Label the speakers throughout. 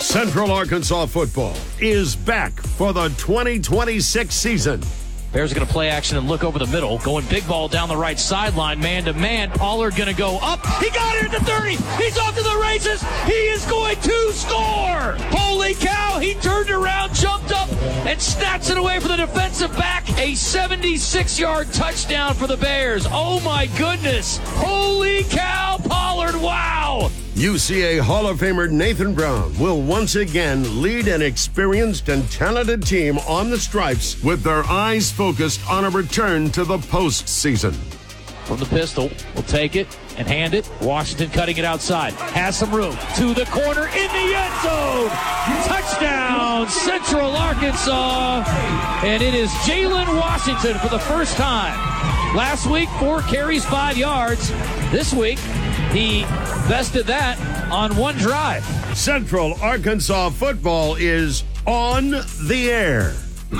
Speaker 1: Central Arkansas football is back for the 2026 season.
Speaker 2: Bears are going to play action and look over the middle. Going big ball down the right sideline, man-to-man. Pollard going to go up. He got it at the 30. He's off to the races. He is going to score. Holy cow. He turned around, jumped up, and snatched it away from the defensive back. A 76-yard touchdown for the Bears. Oh, my goodness. Holy cow, Pollard. Wow.
Speaker 1: UCA Hall of Famer Nathan Brown will once again lead an experienced and talented team on the stripes with their eyes focused on a return to the postseason.
Speaker 2: From the pistol, will take it and hand it. Washington cutting it outside. Has some room. To the corner in the end zone. Touchdown, Central Arkansas. And it is Jalen Washington for the first time. Last week, 4 carries, 5 yards. This week, he bested that on one drive.
Speaker 1: Central Arkansas football is on the air.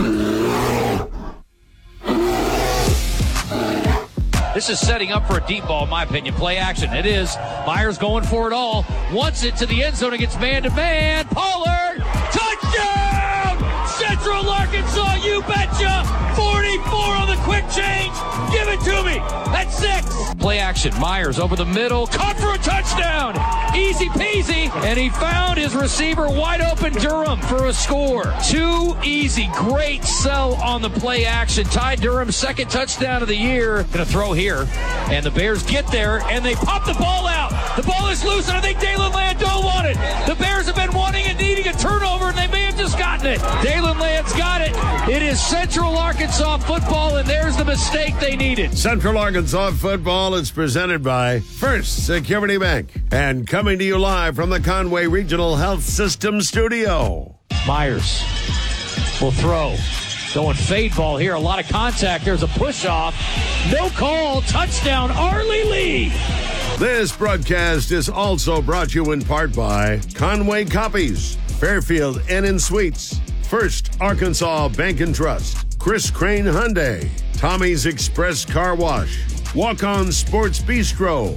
Speaker 2: This is setting up for a deep ball, in my opinion. Play action. It is. Myers going for it all. Wants it to the end zone against man-to-man. Pollard. Touchdown! Central Arkansas, you betcha! 44 on the quick change. Give it to me. That's 6. Play action. Myers over the middle. Caught for a touchdown. Easy peasy. And he found his receiver wide open, Durham, for a score. Too easy. Great sell on the play action. Ty Durham, second touchdown of the year. Going to throw here. And the Bears get there, and they pop the ball out. The ball is loose, and I think Dalen Land don't want it. The Bears have been wanting and needing a turnover, and they may have just gotten it. Dalen Land's got it. It is Central Arkansas football, and there's the mistake they needed.
Speaker 1: Central Arkansas football is presented by First Security Bank and coming to you live from the Conway Regional Health System studio.
Speaker 2: Myers will throw. Going fade ball here. A lot of contact. There's a push off. No call. Touchdown, Arlie Lee.
Speaker 1: This broadcast is also brought to you in part by Conway Copies, Fairfield Inn & Suites, First Arkansas Bank and Trust, Chris Crane Hyundai, Tommy's Express Car Wash, Walk-On Sports Bistro,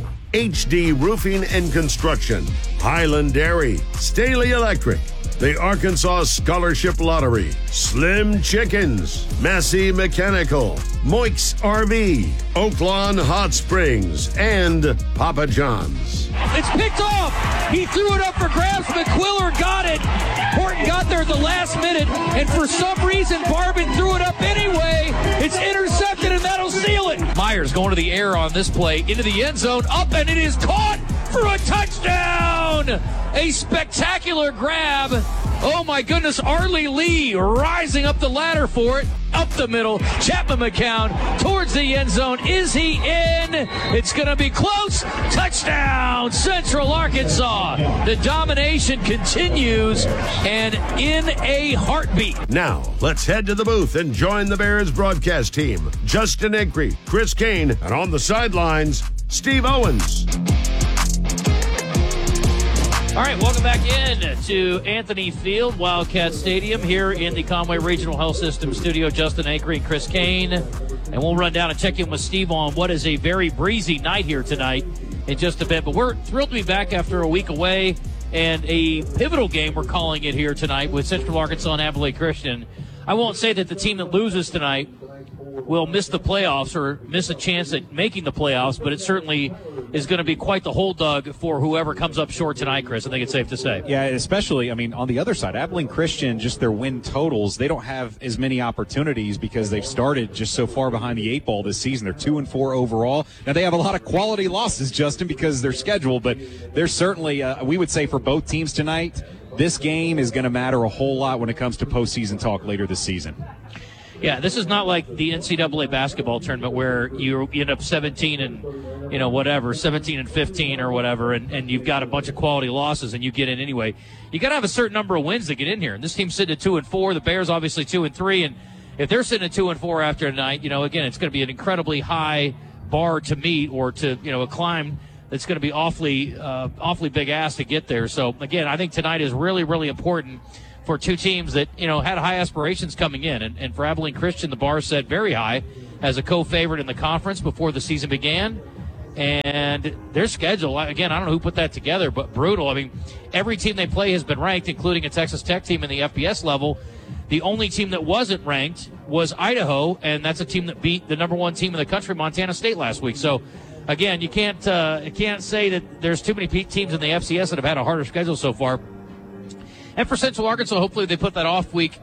Speaker 1: HD Roofing and Construction, Highland Dairy, Staley Electric, the Arkansas Scholarship Lottery, Slim Chickens, Massey Mechanical, Moix RV, Oaklawn Hot Springs, and Papa John's.
Speaker 2: It's picked off. He threw it up for grabs. McQuiller got it. Horton got there at the last minute, and for some reason, Barbin threw it up anyway. It's intercepted, and that'll seal it. Myers going to the air on this play, into the end zone, up, and it is caught for a touchdown. A spectacular grab. Oh, my goodness. Arlie Lee rising up the ladder for it. Up the middle. Chapman McCown towards the end zone. Is he in? It's going to be close. Touchdown, Central Arkansas. The domination continues, and in a heartbeat.
Speaker 1: Now, let's head to the booth and join the Bears broadcast team. Justin Acree, Chris Kane, and on the sidelines, Steve Owens.
Speaker 2: All right, welcome back in to Anthony Field, Wildcat Stadium, here in the Conway Regional Health System studio. Justin Acree and Chris Kane. And we'll run down and check in with Steve on what is a very breezy night here tonight in just a bit. But we're thrilled to be back after a week away, and a pivotal game we're calling it here tonight with Central Arkansas and Abilene Christian. I won't say that the team that loses tonight will miss the playoffs or miss a chance at making the playoffs, but it certainly is going to be quite the hold dog for whoever comes up short tonight, Chris. I think it's safe to say.
Speaker 3: Yeah, especially, I mean, on the other side, Abilene Christian, just their win totals, they don't have as many opportunities because they've started just so far behind the 8 ball this season. They're 2-4 overall. Now, they have a lot of quality losses, Justin, because they're scheduled, but there's certainly, we would say for both teams tonight, this game is going to matter a whole lot when it comes to postseason talk later this season.
Speaker 2: Yeah, this is not like the NCAA basketball tournament where you end up 17 and 17 and 15 or whatever, and you've got a bunch of quality losses and you get in anyway. You got to have a certain number of wins to get in here. And this team's sitting at 2-4. The Bears obviously 2-3, and if they're sitting at 2-4 after tonight, again, it's going to be an incredibly high bar to meet or to a climb that's going to be awfully big ass to get there. So again, I think tonight is really, really important for two teams that, had high aspirations coming in. And for Abilene Christian, the bar set very high as a co-favorite in the conference before the season began. And their schedule, again, I don't know who put that together, but brutal. I mean, every team they play has been ranked, including a Texas Tech team in the FBS level. The only team that wasn't ranked was Idaho, and that's a team that beat the number one team in the country, Montana State, last week. So, again, you can't say that there's too many teams in the FCS that have had a harder schedule so far. And for Central Arkansas, hopefully they put that off week,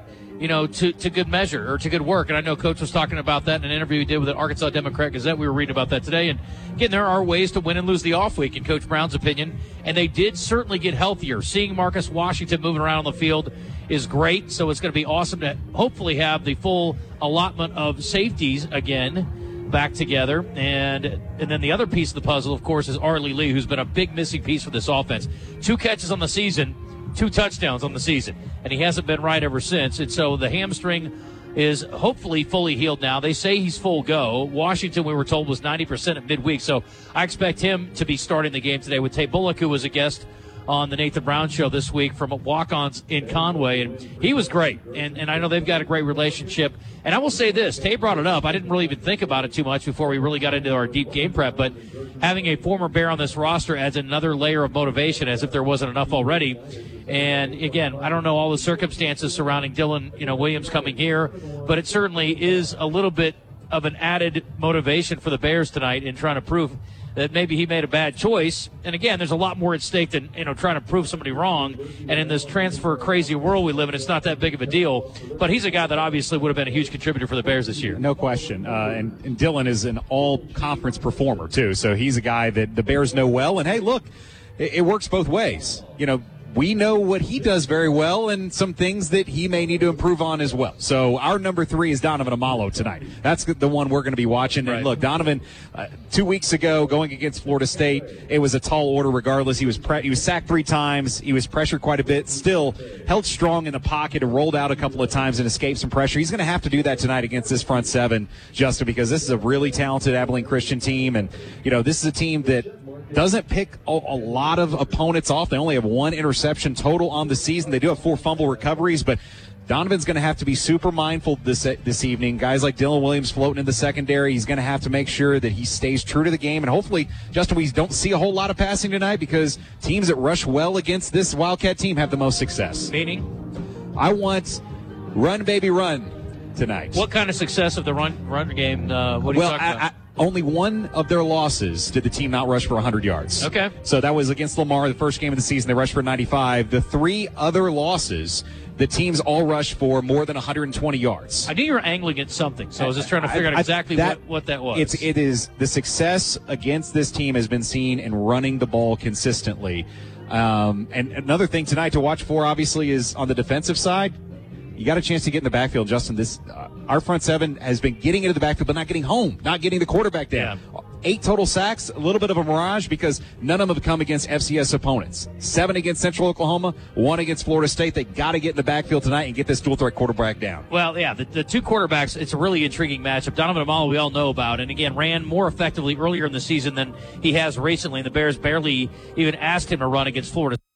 Speaker 2: to good measure or to good work. And I know Coach was talking about that in an interview he did with the Arkansas Democrat-Gazette. We were reading about that today. And, again, there are ways to win and lose the off week, in Coach Brown's opinion. And they did certainly get healthier. Seeing Marcus Washington moving around on the field is great. So it's going to be awesome to hopefully have the full allotment of safeties again back together. And then the other piece of the puzzle, of course, is Arlie Lee, who's been a big missing piece for this offense. 2 catches on the season, 2 touchdowns on the season, and he hasn't been right ever since. And so the hamstring is hopefully fully healed now. They say he's full go. Washington, we were told, was 90% at midweek, so I expect him to be starting the game today with Tate Bullock, who was a guest on the Nathan Brown Show this week from Walk-Ons in Conway, and he was great. And I know they've got a great relationship. And I will say this, Tate brought it up. I didn't really even think about it too much before we really got into our deep game prep, but having a former Bear on this roster adds another layer of motivation, as if there wasn't enough already. And, again, I don't know all the circumstances surrounding Dylan Williams coming here, but it certainly is a little bit of an added motivation for the Bears tonight in trying to prove that maybe he made a bad choice. And, again, there's a lot more at stake than, trying to prove somebody wrong. And in this transfer crazy world we live in, it's not that big of a deal. But he's a guy that obviously would have been a huge contributor for the Bears this year.
Speaker 3: No question. And Dylan is an all-conference performer, too. So he's a guy that the Bears know well. And, hey, look, it works both ways. We know what he does very well and some things that he may need to improve on as well. So our number 3 is Donovan Amalo tonight. That's the one we're going to be watching. Right. And look, Donovan, 2 weeks ago going against Florida State, it was a tall order regardless. He was sacked 3 times. He was pressured quite a bit. Still held strong in the pocket and rolled out a couple of times and escaped some pressure. He's going to have to do that tonight against this front 7, Justin, because this is a really talented Abilene Christian team. And, this is a team that doesn't pick a lot of opponents off. They only have 1 interception total on the season. They do have 4 fumble recoveries, but Donovan's going to have to be super mindful this evening. Guys like Dylan Williams floating in the secondary, he's going to have to make sure that he stays true to the game. And hopefully, Justin, we don't see a whole lot of passing tonight because teams that rush well against this Wildcat team have the most success.
Speaker 2: Meaning?
Speaker 3: I want run, baby, run tonight.
Speaker 2: What kind of success of the run game? What are you talking about?
Speaker 3: Only 1 of their losses did the team not rush for 100 yards.
Speaker 2: Okay.
Speaker 3: So that was against Lamar, the first game of the season. They rushed for 95. The 3 other losses, the teams all rushed for more than 120 yards.
Speaker 2: I knew you were angling at something, so I was just trying to figure out exactly what that was.
Speaker 3: It is the success against this team has been seen in running the ball consistently. And another thing tonight to watch for, obviously, is on the defensive side. You got a chance to get in the backfield, Justin. Our front 7 has been getting into the backfield, but not getting home, not getting the quarterback down. Yeah. 8 total sacks, a little bit of a mirage because none of them have come against FCS opponents. 7 against Central Oklahoma, 1 against Florida State. They got to get in the backfield tonight and get this dual threat quarterback down.
Speaker 2: Well, yeah, the 2 quarterbacks, it's a really intriguing matchup. Donovan Amalo, we all know about, and again, ran more effectively earlier in the season than he has recently. And the Bears barely even asked him to run against Florida